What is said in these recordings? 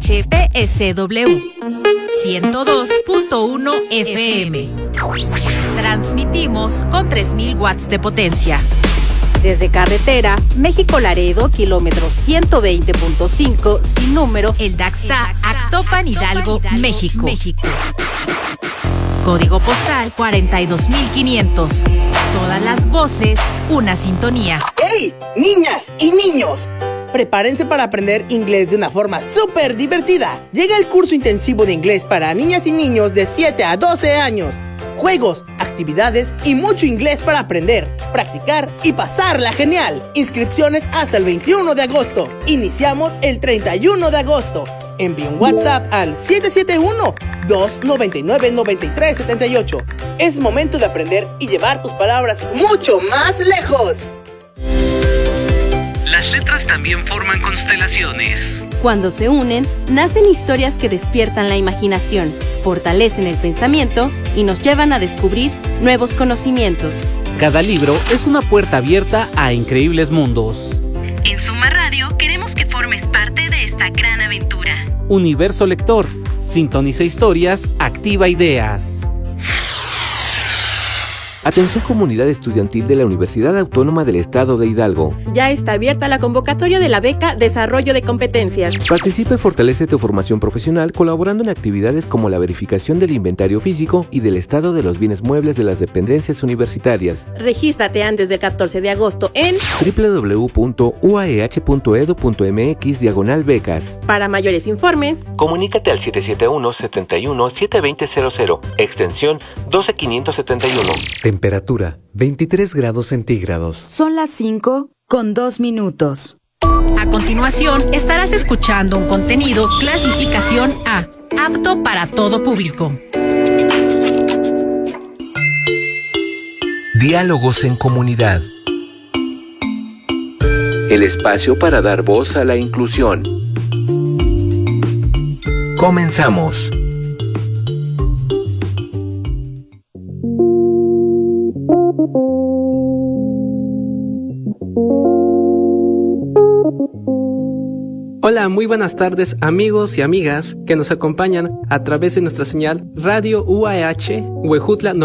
UAHPSW 102.1 FM. Transmitimos con 3000 watts de potencia. Desde carretera, México-Laredo, kilómetro 120.5, sin número, El Daxta, Actopan, Hidalgo, México. Código postal 42500. Todas las voces, una sintonía. ¡Hey, niñas y niños! Prepárense para aprender inglés de una forma súper divertida. Llega el curso intensivo de inglés para niñas y niños de 7 a 12 años. Juegos, actividades y mucho inglés para aprender, practicar y pasarla genial. Inscripciones hasta el 21 de agosto. Iniciamos el 31 de agosto. Envía un WhatsApp al 771-299-9378. Es momento de aprender y llevar tus palabras mucho más lejos. Las letras también forman constelaciones. Cuando se unen, nacen historias que despiertan la imaginación, fortalecen el pensamiento y nos llevan a descubrir nuevos conocimientos. Cada libro es una puerta abierta a increíbles mundos. En Suma Radio queremos que formes parte de esta gran aventura. Universo Lector. Sintoniza historias, activa ideas. Atención comunidad estudiantil de la Universidad Autónoma del Estado de Hidalgo. Ya está abierta la convocatoria de la beca Desarrollo de Competencias. Participa y fortalece tu formación profesional colaborando en actividades como la verificación del inventario físico y del estado de los bienes muebles de las dependencias universitarias. Regístrate antes del 14 de agosto en www.uaeh.edu.mx/becas. Para mayores informes, comunícate al 771-71-72000, extensión 12571. Temperatura 23 grados centígrados. Son las 5:02. A continuación, estarás escuchando un contenido clasificación A, apto para todo público. Diálogos en comunidad. El espacio para dar voz a la inclusión. Comenzamos. Hola, muy buenas tardes amigos y amigas que nos acompañan a través de nuestra señal Radio UAH Huejutla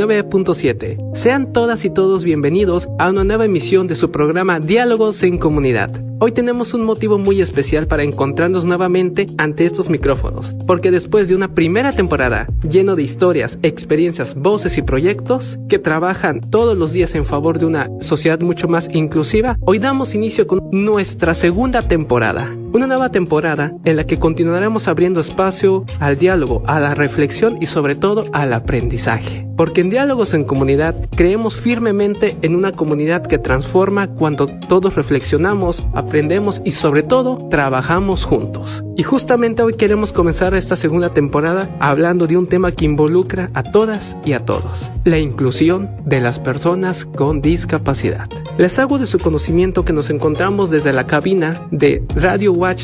99.7. Sean todas y todos bienvenidos a una nueva emisión de su programa Diálogos en Comunidad. Hoy tenemos un motivo muy especial para encontrarnos nuevamente ante estos micrófonos, porque después de una primera temporada lleno de historias, experiencias, voces y proyectos que trabajan todos los días en favor de una sociedad mucho más inclusiva, hoy damos inicio con nuestra segunda temporada. Una nueva temporada en la que continuaremos abriendo espacio al diálogo, a la reflexión y sobre todo al aprendizaje. Porque en Diálogos en Comunidad creemos firmemente en una comunidad que transforma cuando todos reflexionamos, aprendemos y sobre todo trabajamos juntos. Y justamente hoy queremos comenzar esta segunda temporada hablando de un tema que involucra a todas y a todos: la inclusión de las personas con discapacidad. Les hago de su conocimiento que nos encontramos desde la cabina de Radio Watch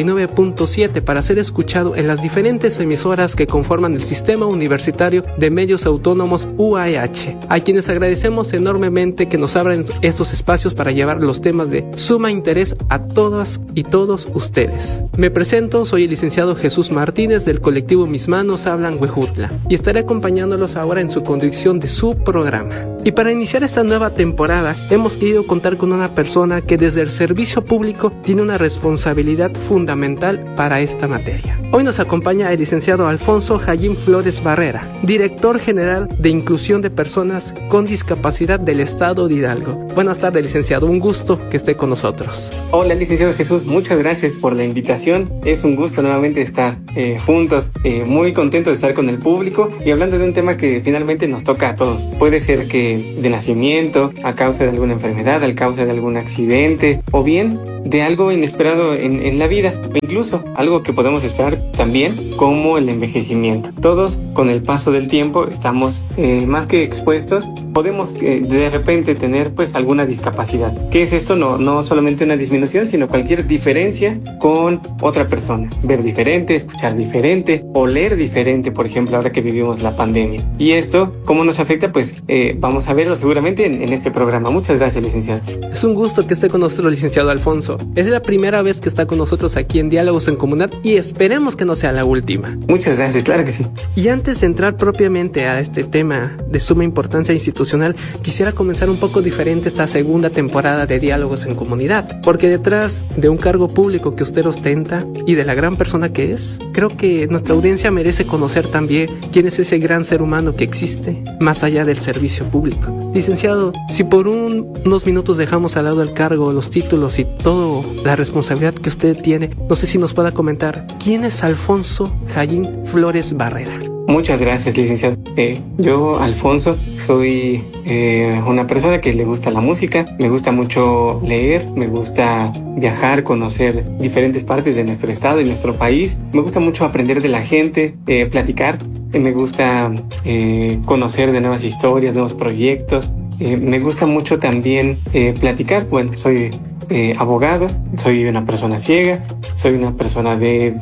99.7 para ser escuchado en las diferentes emisoras que conforman el Sistema Universitario de Medios Autónomos UAH, a quienes agradecemos enormemente que nos abran estos espacios para llevar los temas de suma interés a todas y todos ustedes. Me presento, soy el licenciado Jesús Martínez del colectivo Mis Manos Hablan Huejutla y estaré acompañándolos ahora en su conducción de su programa. Y para iniciar esta nueva temporada hemos querido contar con una persona que desde el servicio público tiene una responsabilidad fundamental para esta materia. Hoy nos acompaña el licenciado Alfonso Jayín Flores Barrera, director general de Inclusión de Personas con Discapacidad del Estado de Hidalgo. Buenas tardes, licenciado, un gusto que esté con nosotros. Hola, licenciado Jesús, muchas gracias por la invitación. Es un gusto nuevamente estar juntos, muy contento de estar con el público y hablando de un tema que finalmente nos toca a todos. Puede ser que de nacimiento, a causa de alguna enfermedad, a causa de algún accidente o bien de algo inesperado en la vida, o incluso algo que podemos esperar también como el envejecimiento. Todos con el paso del tiempo estamos más que expuestos, podemos de repente tener pues alguna discapacidad. ¿Qué es esto? No solamente una disminución, sino cualquier diferencia con otra persona. Ver diferente, escuchar diferente, oler diferente, por ejemplo, ahora que vivimos la pandemia. Y esto, ¿cómo nos afecta? Pues vamos a verlo seguramente en este programa. Muchas gracias, licenciado. Es un gusto que esté con nosotros, licenciado Alfonso. Alfonso. Es la primera vez que está con nosotros aquí en Diálogos en Comunidad y esperemos que no sea la última. Muchas gracias, claro que sí. Y antes de entrar propiamente a este tema de suma importancia institucional, quisiera comenzar un poco diferente esta segunda temporada de Diálogos en Comunidad, porque detrás de un cargo público que usted ostenta y de la gran persona que es, creo que nuestra audiencia merece conocer también quién es ese gran ser humano que existe más allá del servicio público. Licenciado, si por unos minutos dejamos al lado el cargo, los títulos y toda la responsabilidad que usted tiene, no sé si nos pueda comentar quién es Alfonso Jayín Flores Barrera. Muchas gracias, licenciado. Yo, Alfonso, soy una persona que le gusta la música, me gusta mucho leer, me gusta viajar, conocer diferentes partes de nuestro estado y nuestro país. Me gusta mucho aprender de la gente, platicar. Me gusta conocer de nuevas historias, nuevos proyectos. Me gusta mucho también platicar. Bueno, soy abogado, soy una persona ciega, soy una persona de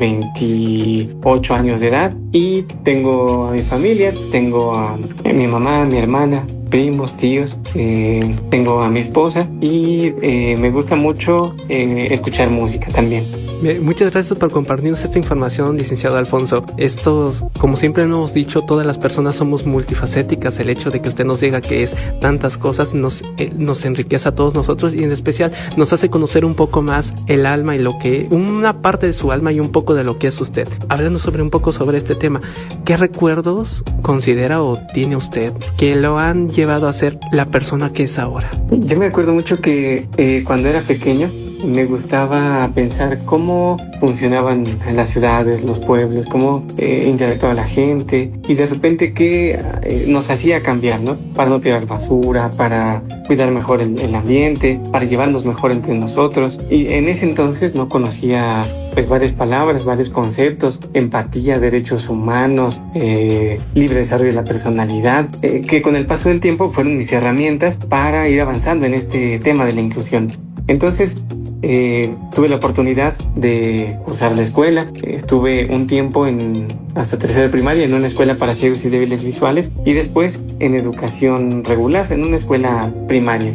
28 años de edad y tengo a mi familia, tengo a mi mamá, a mi hermana, primos, tíos, tengo a mi esposa y me gusta mucho escuchar música también. Muchas gracias por compartirnos esta información, licenciado Alfonso. Como siempre hemos dicho, todas las personas somos multifacéticas. El hecho de que usted nos diga que es tantas cosas nos enriquece a todos nosotros y en especial nos hace conocer un poco más el alma y una parte de su alma y un poco de lo que es usted. Hablando un poco sobre este tema, ¿qué recuerdos considera o tiene usted que lo han llevado a ser la persona que es ahora? Yo me acuerdo mucho que cuando era pequeño me gustaba pensar cómo funcionaban las ciudades, los pueblos, cómo interactuaba la gente y de repente qué nos hacía cambiar, ¿no? Para no tirar basura, para cuidar mejor el ambiente, para llevarnos mejor entre nosotros. Y en ese entonces no conocía pues varias palabras, varios conceptos: empatía, derechos humanos, libre desarrollo de la personalidad, que con el paso del tiempo fueron mis herramientas para ir avanzando en este tema de la inclusión. Entonces, tuve la oportunidad de cursar la escuela. Estuve un tiempo hasta tercera primaria en una escuela para ciegos y débiles visuales y después en educación regular en una escuela primaria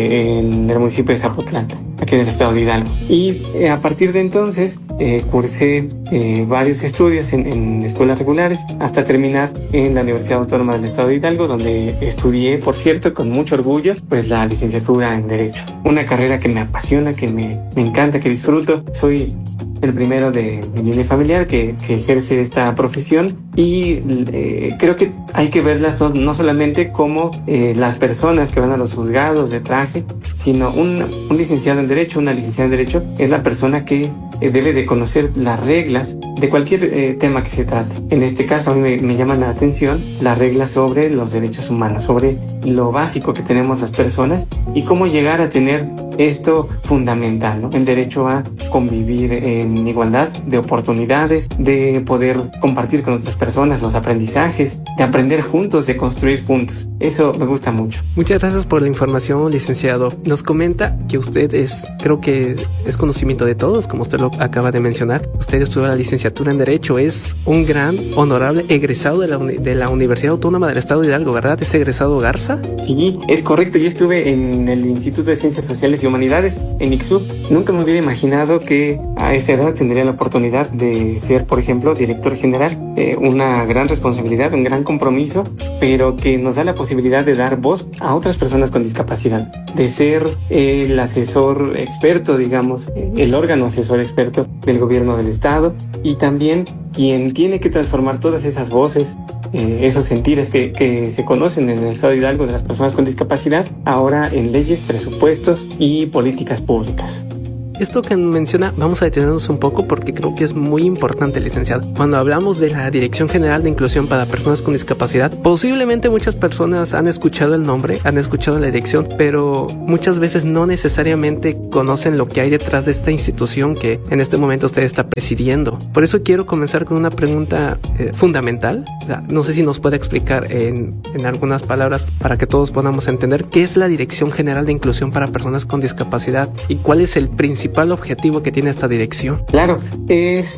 en el municipio de Zapotlán, aquí en el estado de Hidalgo. Y a partir de entonces cursé varios estudios en escuelas regulares hasta terminar en la Universidad Autónoma del Estado de Hidalgo, donde estudié, por cierto, con mucho orgullo, pues la licenciatura en Derecho. Una carrera que me apasiona, que me encanta, que disfruto. Soy el primero de mi línea familiar que ejerce esta profesión y creo que hay que verlas no solamente como las personas que van a los juzgados de traje, sino un licenciado en Derecho, una licenciada en Derecho es la persona que debe de conocer las reglas de cualquier tema que se trate. En este caso a mí me llama la atención las reglas sobre los derechos humanos, sobre lo básico que tenemos las personas y cómo llegar a tener esto fundamental, ¿no? El derecho a convivir en igualdad de oportunidades, de poder compartir con otras personas los aprendizajes, de aprender juntos, de construir juntos. Eso me gusta mucho. Muchas gracias por la información, licenciado. Nos comenta que usted creo que es conocimiento de todos, como usted lo acaba de mencionar. Usted estudió la licenciatura en Derecho, es un gran, honorable egresado de la Universidad Autónoma del Estado de Hidalgo, ¿verdad? ¿Es egresado Garza? Sí, es correcto. Yo estuve en el Instituto de Ciencias Sociales y Humanidades, en ICSU. Nunca me hubiera imaginado que a esta edad tendría la oportunidad de ser, por ejemplo, director general. Una gran responsabilidad, un gran compromiso, pero que nos da la posibilidad de dar voz a otras personas con discapacidad, de ser el asesor experto, digamos, el órgano asesor experto del gobierno del estado y también quien tiene que transformar todas esas voces, esos sentires que se conocen en el estado de Hidalgo de las personas con discapacidad, ahora en leyes, presupuestos y políticas públicas. Esto que menciona, vamos a detenernos un poco porque creo que es muy importante, licenciado. Cuando hablamos de la Dirección General de Inclusión para Personas con Discapacidad, posiblemente muchas personas han escuchado el nombre, han escuchado la dirección, pero muchas veces no necesariamente conocen lo que hay detrás de esta institución que en este momento usted está presidiendo. Por eso quiero comenzar con una pregunta fundamental. O sea, no sé si nos puede explicar en algunas palabras para que todos podamos entender qué es la Dirección General de Inclusión para Personas con Discapacidad y cuál es el principal objetivo que tiene esta dirección. Claro, es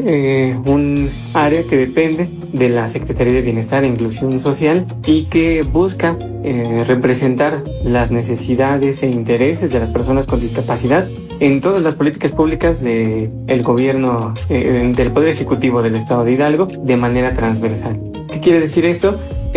un área que depende de la Secretaría de Bienestar e Inclusión Social y que busca representar las necesidades e intereses de las personas con discapacidad en todas las políticas públicas del gobierno, del Poder Ejecutivo del Estado de Hidalgo, de manera transversal. ¿Qué quiere decir esto?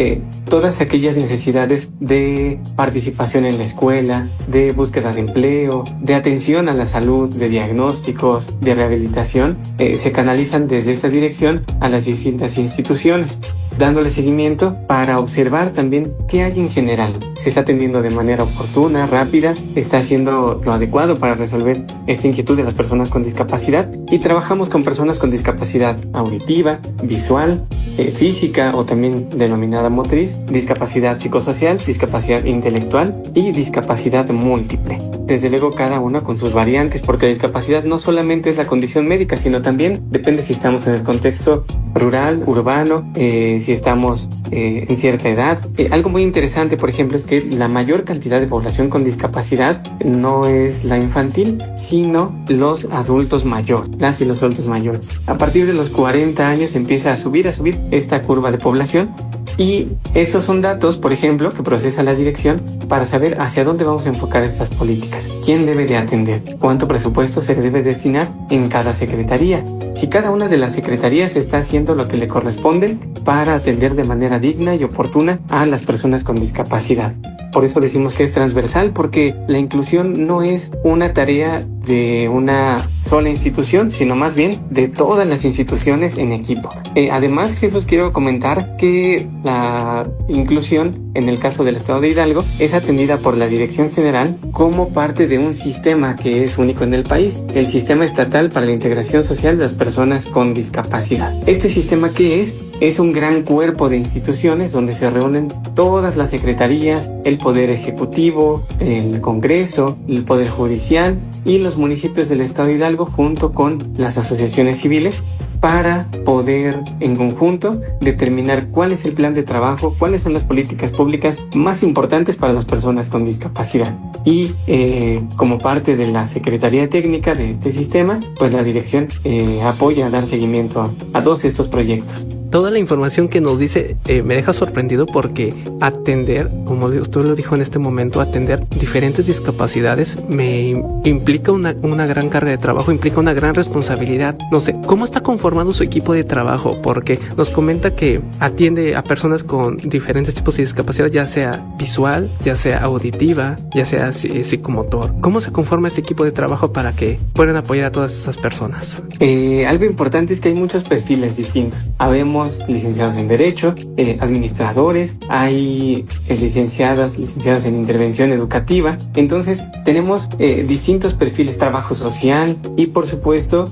Todas aquellas necesidades de participación en la escuela, de búsqueda de empleo, de atención a la salud, de diagnósticos, de rehabilitación, se canalizan desde esta dirección a las distintas instituciones, dándole seguimiento para observar también qué hay en general. Se está atendiendo de manera oportuna, rápida, está haciendo lo adecuado para resolver esta inquietud de las personas con discapacidad, y trabajamos con personas con discapacidad auditiva, visual, física o también denominada motriz, discapacidad psicosocial, discapacidad intelectual y discapacidad múltiple. Desde luego cada una con sus variantes, porque la discapacidad no solamente es la condición médica, sino también depende si estamos en el contexto rural, urbano, si estamos en cierta edad. Algo muy interesante, por ejemplo, es que la mayor cantidad de población con discapacidad no es la infantil, sino los adultos mayores, las y los adultos mayores. A partir de los 40 años empieza a subir esta curva de población, y esos son datos, por ejemplo, que procesa la dirección para saber hacia dónde vamos a enfocar estas políticas, quién debe de atender, cuánto presupuesto se debe destinar en cada secretaría, si cada una de las secretarías está haciendo lo que le corresponde para atender de manera digna y oportuna a las personas con discapacidad. Por eso decimos que es transversal, porque la inclusión no es una tarea de una sola institución, sino más bien de todas las instituciones en equipo. Además, Jesús, quiero comentar que la inclusión en el caso del Estado de Hidalgo es atendida por la Dirección General como parte de un sistema que es único en el país, el Sistema Estatal para la Integración Social de las Personas con Discapacidad. Este sistema, ¿qué es? Es un gran cuerpo de instituciones donde se reúnen todas las secretarías, el Poder Ejecutivo, el Congreso, el Poder Judicial y los municipios del Estado de Hidalgo, junto con las asociaciones civiles, para poder en conjunto determinar cuál es el plan de trabajo, cuáles son las políticas públicas más importantes para las personas con discapacidad. Y como parte de la Secretaría Técnica de este sistema, pues la dirección apoya a dar seguimiento a todos estos proyectos. Toda la información que nos dice me deja sorprendido, porque atender, como usted lo dijo en este momento, atender diferentes discapacidades me implica una gran carga de trabajo, implica una gran responsabilidad. No sé, ¿cómo está conformado su equipo de trabajo? Porque nos comenta que atiende a personas con diferentes tipos de discapacidad, ya sea visual, ya sea auditiva, ya sea psicomotor. ¿Cómo se conforma este equipo de trabajo para que puedan apoyar a todas esas personas? Algo importante es que hay muchos perfiles distintos. Habemos licenciados en Derecho, administradores, hay licenciados en Intervención Educativa. Entonces tenemos distintos perfiles, trabajo social, y por supuesto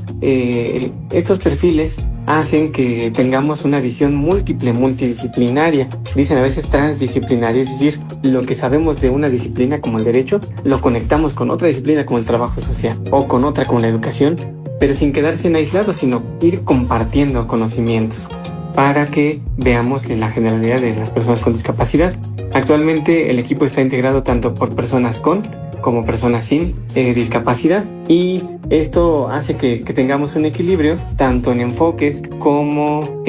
estos perfiles hacen que tengamos una visión múltiple, multidisciplinaria. Dicen a veces transdisciplinaria, es decir, lo que sabemos de una disciplina como el derecho lo conectamos con otra disciplina como el trabajo social, o con otra como la educación, pero sin quedarse en aislados, sino ir compartiendo conocimientos para que veamos la generalidad de las personas con discapacidad. Actualmente el equipo está integrado tanto por personas con como personas sin discapacidad, y esto hace que tengamos un equilibrio tanto en enfoques como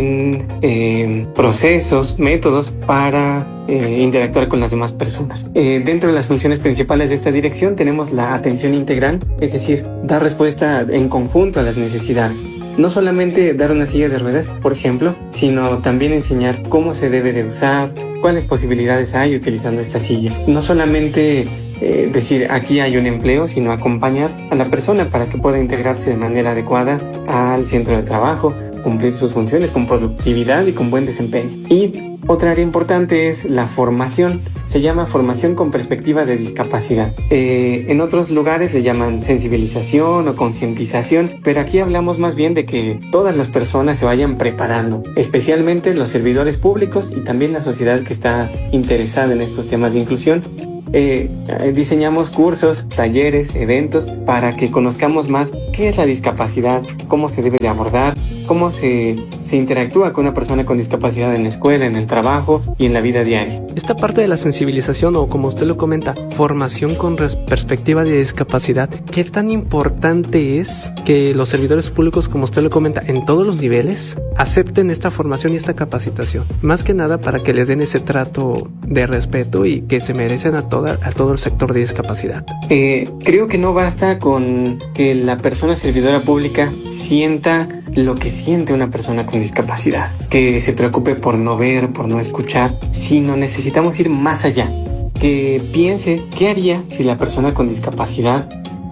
en procesos, métodos para interactuar con las demás personas. Dentro de las funciones principales de esta dirección tenemos la atención integral, es decir, dar respuesta en conjunto a las necesidades. No solamente dar una silla de ruedas, por ejemplo, sino también enseñar cómo se debe de usar, cuáles posibilidades hay utilizando esta silla. No solamente decir aquí hay un empleo, sino acompañar a la persona para que pueda integrarse de manera adecuada al centro de trabajo, cumplir sus funciones con productividad y con buen desempeño. Y otra área importante es la formación. Se llama formación con perspectiva de discapacidad. En otros lugares le llaman sensibilización o concientización, pero aquí hablamos más bien de que todas las personas se vayan preparando, especialmente los servidores públicos y también la sociedad que está interesada en estos temas de inclusión. Diseñamos cursos, talleres, eventos para que conozcamos más qué es la discapacidad, cómo se debe de abordar, cómo se interactúa con una persona con discapacidad en la escuela, en el trabajo y en la vida diaria. Esta parte de la sensibilización, o como usted lo comenta, formación con perspectiva de discapacidad, ¿qué tan importante es que los servidores públicos, como usted lo comenta, en todos los niveles, acepten esta formación y esta capacitación? Más que nada para que les den ese trato de respeto y que se merecen a todo el sector de discapacidad. Creo que no basta con que la persona servidora pública sienta lo que siente una persona con discapacidad, que se preocupe por no ver, por no escuchar, sino necesitamos ir más allá, que piense qué haría si la persona con discapacidad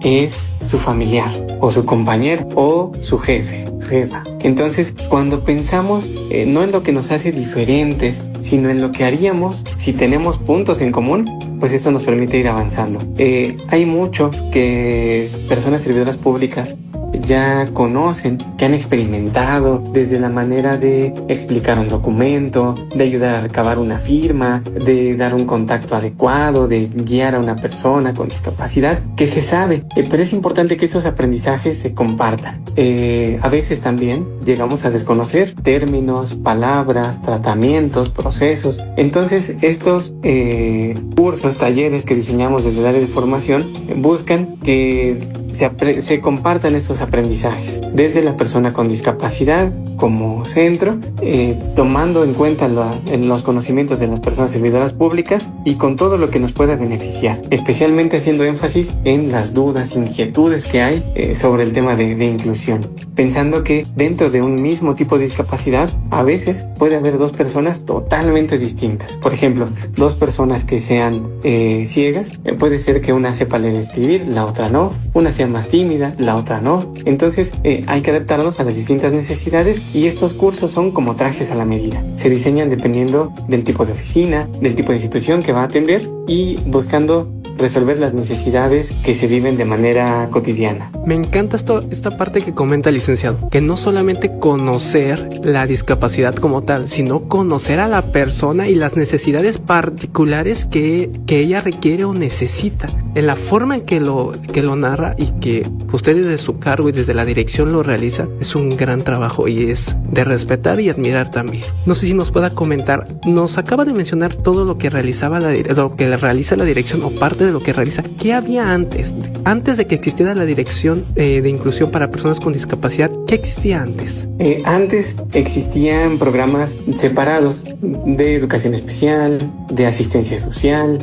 es su familiar o su compañero o su jefa. Entonces, cuando pensamos no en lo que nos hace diferentes, sino en lo que haríamos si tenemos puntos en común, pues esto nos permite ir avanzando. Hay mucho que personas servidoras públicas ya conocen, que han experimentado, desde la manera de explicar un documento, de ayudar a recabar una firma, de dar un contacto adecuado, de guiar a una persona con discapacidad, que se sabe, pero es importante que esos aprendizajes se compartan. A veces también llegamos a desconocer términos, palabras, tratamientos, procesos. Entonces estos cursos, talleres que diseñamos desde el área de formación buscan que se compartan estos aprendizajes desde la persona con discapacidad como centro, tomando en cuenta los conocimientos de las personas servidoras públicas y con todo lo que nos pueda beneficiar, especialmente haciendo énfasis en las dudas, inquietudes que hay sobre el tema de inclusión, pensando que dentro de un mismo tipo de discapacidad a veces puede haber dos personas totalmente distintas. Por ejemplo, dos personas que sean ciegas, puede ser que una sepa leer y escribir, la otra no, una sea más tímida, la otra no. Entonces hay que adaptarlos a las distintas necesidades y estos cursos son como trajes a la medida. Se diseñan dependiendo del tipo de oficina, del tipo de institución que va a atender y buscando resolver las necesidades que se viven de manera cotidiana. Me encanta esta parte que comenta el licenciado, que no solamente conocer la discapacidad como tal, sino conocer a la persona y las necesidades particulares que ella requiere o necesita. En la forma en que lo narra y que usted desde su cargo y desde la dirección lo realiza, es un gran trabajo y es de respetar y admirar también. No sé si nos pueda comentar, nos acaba de mencionar todo lo que realiza la dirección o parte de lo que realiza. ¿Qué había antes de que existiera la dirección de inclusión para personas con discapacidad? ¿Qué existía antes? Antes existían programas separados de educación especial, de asistencia social,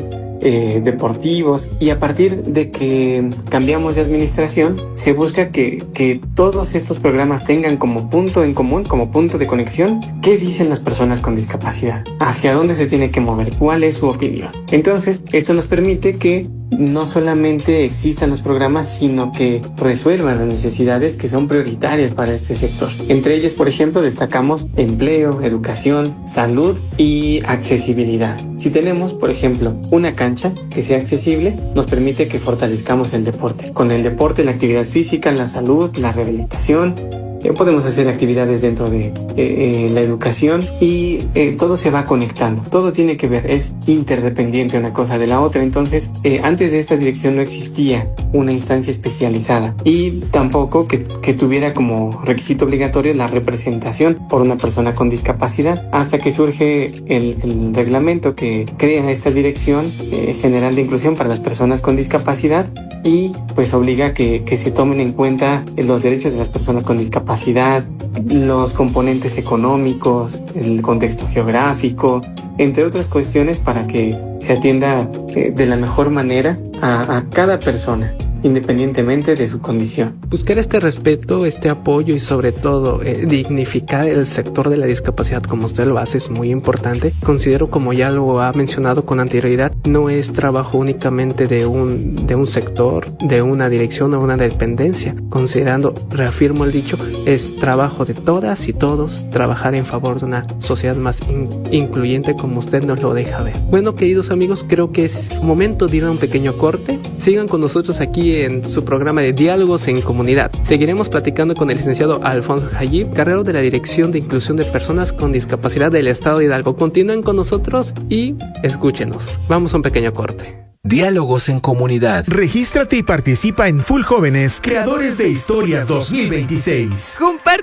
deportivos, y a partir de que cambiamos de administración se busca que todos estos programas tengan como punto en común, como punto de conexión, qué dicen las personas con discapacidad, hacia dónde se tiene que mover, cuál es su opinión. Entonces esto nos permite que no solamente existan los programas, sino que resuelvan las necesidades que son prioritarias para este sector. Entre ellas, por ejemplo, destacamos empleo, educación, salud y accesibilidad. Si tenemos, por ejemplo, una cancha que sea accesible, nos permite que fortalezcamos el deporte. Con el deporte, la actividad física, la salud, la rehabilitación, podemos hacer actividades dentro de la educación y todo se va conectando, todo tiene que ver, es interdependiente una cosa de la otra. Entonces antes de esta dirección no existía una instancia especializada y tampoco que tuviera como requisito obligatorio la representación por una persona con discapacidad, hasta que surge el reglamento que crea esta Dirección General de Inclusión para las Personas con Discapacidad y pues obliga que se tomen en cuenta los derechos de las personas con discapacidad, los componentes económicos, el contexto geográfico, entre otras cuestiones, para que se atienda de la mejor manera a cada persona, independientemente de su condición. Buscar este respeto, este apoyo y sobre todo dignificar el sector de la discapacidad como usted lo hace es muy importante. Considero, como ya lo ha mencionado con anterioridad, no es trabajo únicamente de un sector, de una dirección o una dependencia. Considerando, reafirmo el dicho, es trabajo de todas y todos trabajar en favor de una sociedad más incluyente como usted nos lo deja ver. Bueno, queridos amigos, creo que es momento de ir a un pequeño corte. Sigan con nosotros aquí en su programa de Diálogos en Comunidad. Seguiremos platicando con el licenciado Alfonso Jayib, cargado de la Dirección de Inclusión de Personas con Discapacidad del Estado de Hidalgo. Continúen con nosotros y escúchenos. Vamos a un pequeño corte. Diálogos en Comunidad. Regístrate y participa en Full Jóvenes, Creadores de Historias 2026. Comparte